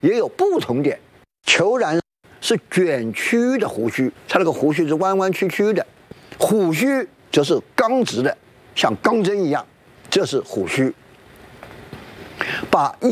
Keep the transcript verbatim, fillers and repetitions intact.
也有不同点。虬髯是卷曲的胡须，它那个胡须是弯弯曲曲的；虎须则是刚直的，像钢针一样，这是虎须。把